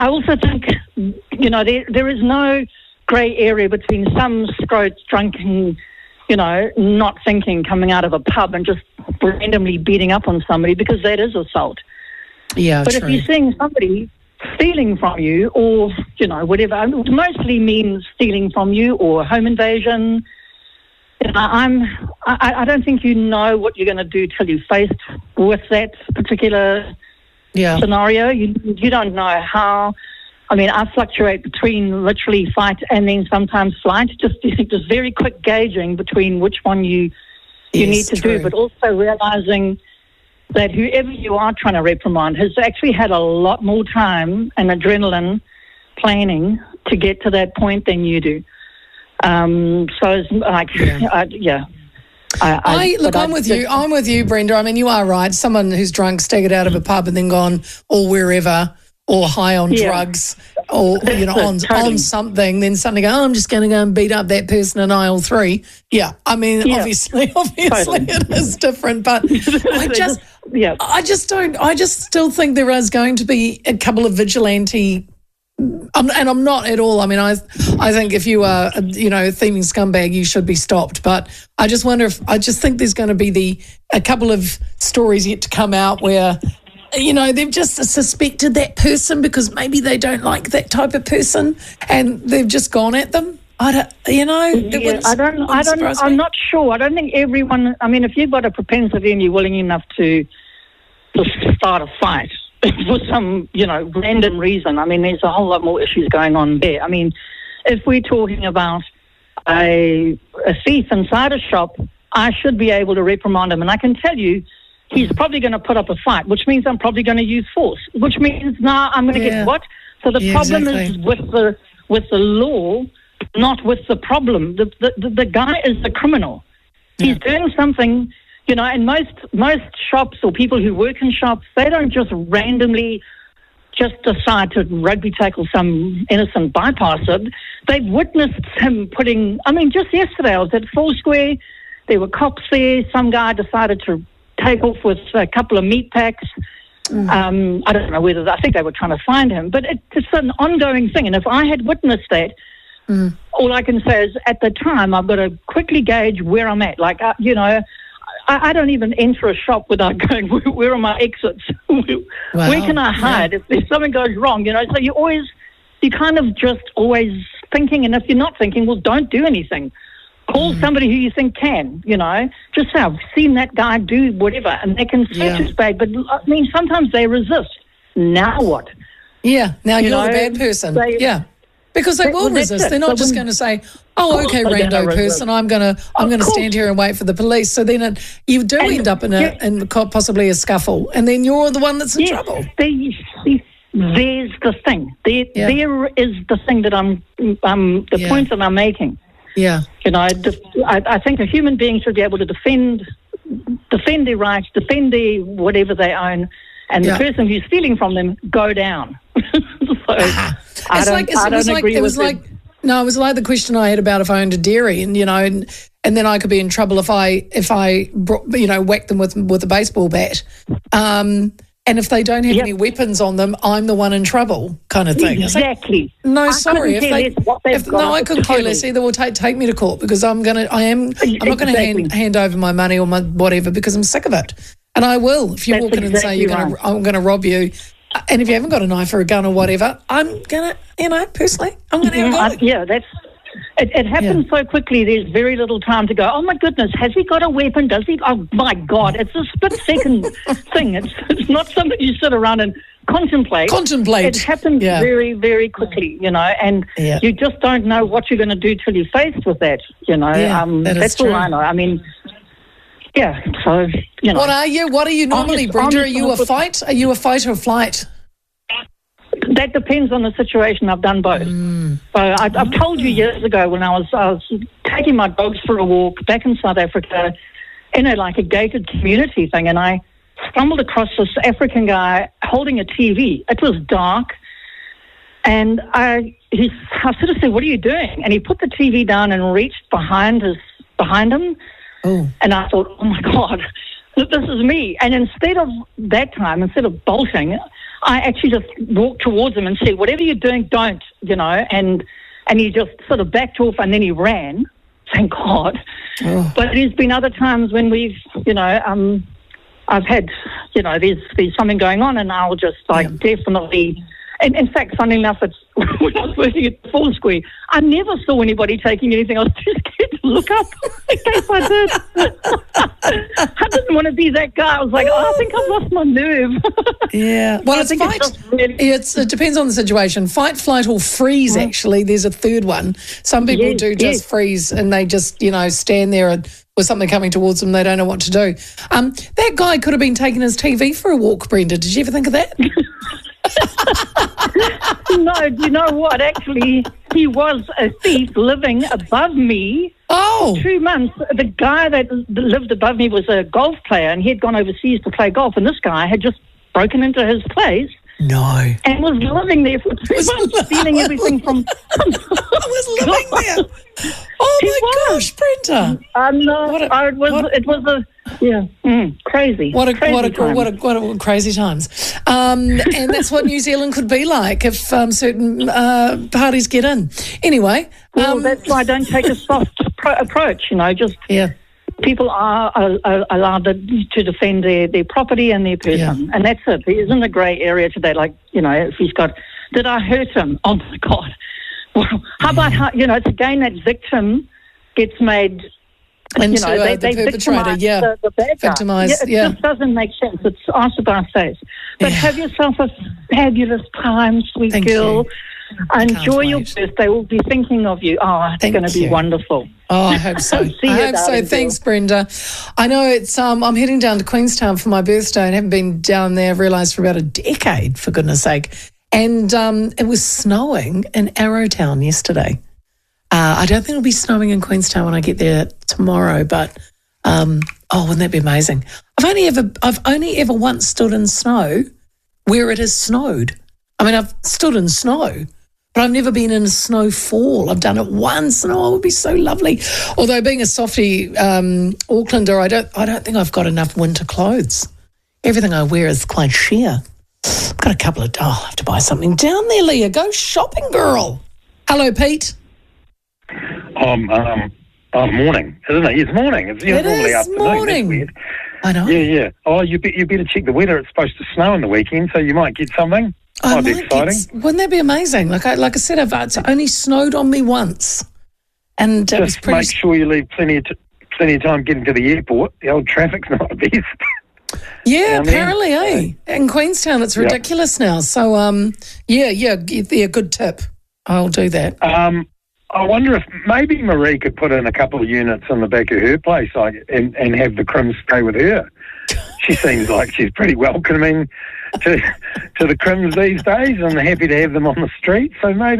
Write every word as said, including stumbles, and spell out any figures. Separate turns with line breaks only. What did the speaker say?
I also think, you know, there there is no grey area between some scrote drunken, you know, not thinking, coming out of a pub and just randomly beating up on somebody, because that is assault.
Yeah,
but
true.
if you're seeing somebody stealing from you, or, you know, whatever, it mostly means stealing from you or home invasion. You know, I'm, I, I don't think you know what you're going to do till you're faced with that particular
yeah.
scenario. You you don't know how. I mean, I fluctuate between literally fight and then sometimes flight. Just just very quick gauging between which one you you
yes,
need to
true.
do, but also realizing that whoever you are trying to reprimand has actually had a lot more time and adrenaline planning to get to that point than you do. Um, so it's like, yeah. I, yeah. I, I,
I look, I'm
I,
with you. I'm with you, Brenda. I mean, you are right. Someone who's drunk, staggered out of a pub and then gone or wherever, or high on
yeah.
drugs, or you know, on
totally.
on something, then suddenly go, oh, I'm just going to go and beat up that person in aisle three. Yeah, I mean,
yeah.
obviously, obviously,
totally.
it is different, but I just,
yeah,
I just don't. I just still think there is going to be a couple of vigilante. I'm, and I'm not at all. I mean, I I think if you are, you know, a thieving scumbag, you should be stopped. But I just wonder if I just think there's going to be the a couple of stories yet to come out where, you know, they've just suspected that person because maybe they don't like that type of person, and they've just gone at them. I don't, you know, it
yeah, I don't, I don't, I'm not sure. I don't think everyone. I mean, if you've got a propensity and you're willing enough to to start a fight for some, you know, random reason, I mean, there's a whole lot more issues going on there. I mean, if we're talking about a a thief inside a shop, I should be able to reprimand him, and I can tell you, he's probably going to put up a fight, which means I'm probably going to use force, which means now nah, I'm going to
yeah.
get what? So the
yeah,
problem
exactly.
is with the with the law, not with the problem. The the, the, the guy is the criminal.
Yeah.
He's doing something, you know, and most most shops or people who work in shops, they don't just randomly just decide to rugby tackle some innocent bypasser. They've witnessed him putting, I mean, just yesterday I was at Foursquare, there were cops there, some guy decided to take off with a couple of meat packs. Mm. Um, I don't know whether, I think they were trying to find him, but it, it's an ongoing thing. And if I had witnessed that, mm. all I can say is at the time, I've got to quickly gauge where I'm at. Like, uh, you know, I, I don't even enter a shop without going, where, where are my exits? Wow. Where can I hide? Yeah. If, if something goes wrong, you know, so you always, you kind of just always thinking, and if you're not thinking, well, don't do anything. Call mm. somebody who you think can, you know, just say, I've seen that guy do whatever, and they can search yeah. his bag, but I mean, sometimes they resist. Now what?
Yeah, now
you
you're
know,
the bad person.
They,
yeah, because they
they,
will
well,
resist. They're not so just when, going to say, oh, okay, rando person, I'm going to I'm going to stand here and wait for the police. So then it, you do and, end up in, a, yeah. in possibly a scuffle, and then you're the one that's in
yes,
trouble.
They, they, there's the thing. There, yeah. there is the thing that I'm, um, the yeah. point that I'm making.
Yeah,
you know, I, I think a human being should be able to defend, defend their rights, defend their whatever they own, and
yeah.
the person who's stealing from them go down. so
ah.
I
it's
don't,
like, it's,
I
it
don't
was
agree
like, it was
with
like,
it.
No, it was like the question I had about if I owned a dairy, and you know, and, and then I could be in trouble if I if I brought, you know whacked them with with a baseball bat. Um, And if they don't have yep. any weapons on them, I'm the one in trouble, kind of thing.
Exactly.
Like, no,
I
sorry. If they, if, no, I couldn't care less either. Well, take take me to court because I'm gonna. I am. I'm not going to
exactly.
hand hand over my money or my whatever because I'm sick of it. And I will if you
That's
walk in
exactly
and say you're
right.
going to. I'm going to rob you. And if you haven't got a knife or a gun or whatever, I'm gonna. You know, personally, I'm going to have a go.
I, yeah, that's. It, it happens yeah. so quickly, there's very little time to go, oh, my goodness, has he got a weapon? Does he? Oh, my God, it's a split-second thing. It's, it's not something you sit around and contemplate.
Contemplate.
It happens yeah. very, very quickly, you know, and
yeah.
you just don't know what you're going to do till you're faced with that, you know.
Yeah,
um,
that
that's
is true.
all I know. I mean, yeah, so, you know.
What are you? What are you normally,
honest,
Brenda?
honest,
are you a fight? Are you a fight or a flight?
That depends on the situation. I've done both. Mm. So I, I've told you years ago when I was I was taking my dogs for a walk back in South Africa in a like a gated community thing, and I stumbled across this African guy holding a T V. It was dark, and I he I sort of said, "What are you doing?" And he put the T V down and reached behind his behind him,
oh.
and I thought, "Oh my God, this is me!" And instead of that time, instead of bolting, I actually just walked towards him and said, whatever you're doing, don't, you know, and and he just sort of backed off and then he ran, thank God. Oh. But there's been other times when we've, you know, um, I've had, you know, there's there's something going on and I'll just like yeah. definitely, and in fact, funnily enough, it's when I was working at Full Square, I never saw anybody taking anything. I was too scared to look up in case I did. I didn't want to be that guy. I was like, oh, I think I've lost my nerve.
Yeah. Well, it's fight. It's really... it's, it depends on the situation. Fight, flight, or freeze, mm. actually. There's a third one. Some people yes, do just yes. freeze and they just, you know, stand there and with something coming towards them, they don't know what to do. Um, that guy could have been taking his T V for a walk, Brenda. Did you ever think of that?
No, do you know what? Actually, he was a thief living above me.
Oh.
Two months. The guy that lived above me was a golf player, and he had gone overseas to play golf, and this guy had just broken into his place.
No.
And was living there for two months, stealing everything from...
I was living there. Oh, my gosh, Brenda.
Um, no, what a, I, it, was,
what,
it was a... Yeah, mm, crazy.
What a
crazy
what a,
time.
what a what a crazy times, um, and that's what New Zealand could be like if um, certain uh, parties get in. Anyway,
well,
um,
that's why I don't take a soft pro- approach. You know, just
yeah.
People are, are, are allowed to, to defend their, their property and their person,
yeah.
and that's it. There isn't a grey area today. Like, you know, if he's got, did I hurt him? Oh my God! Well, how yeah. about how, you know? It's again that victim gets made.
Into
you know, they,
uh, the
they
perpetrator, yeah,
the, the bad guy.
victimised,
yeah. It
yeah.
just doesn't make sense. It's arse about face. But
yeah.
have yourself a fabulous time, sweet
Thank
girl.
You.
Enjoy your
wait.
birthday. We'll be thinking of you. Oh, it's going to be wonderful.
Oh, I hope so.
See
I
you,
hope so.
darling,
Thanks,
girl.
Brenda. I know it's. Um, I'm heading down to Queenstown for my birthday and haven't been down there, I've realised, for about a decade, for goodness sake. And um, it was snowing in Arrowtown yesterday. Uh, I don't think it'll be snowing in Queenstown when I get there tomorrow, but um, oh, wouldn't that be amazing? I've only ever, I've only ever once stood in snow where it has snowed. I mean, I've stood in snow, but I've never been in a snowfall. I've done it once, and oh, it would be so lovely. Although being a softy um, Aucklander, I don't, I don't think I've got enough winter clothes. Everything I wear is quite sheer. I've got a couple of. Oh, I'll have to buy something down there, Leah. Go shopping, girl. Hello, Pete.
Um, um, oh, morning, isn't it? It's morning. It's
it
normally
is
afternoon.
morning.
That's weird.
I know.
Yeah, yeah. Oh, you, be, you better check the weather. It's supposed to snow on the weekend, so you might get something.
I
might be
might
exciting.
Get, wouldn't that be amazing? Like I, like I said, I've, it's only snowed on me once, and it was
Just
pretty.
make sure you leave plenty of t- plenty of time getting to the airport. The old traffic's not the best.
Yeah,
Down
apparently,
there.
eh? In Queenstown, it's ridiculous yep. now. So, um, yeah, yeah, yeah, good tip. I'll do that.
Um. I wonder if maybe Marie could put in a couple of units on the back of her place like, and, and have the Crims stay with her. She seems like she's pretty welcoming to to the Crims these days and happy to have them on the street. So maybe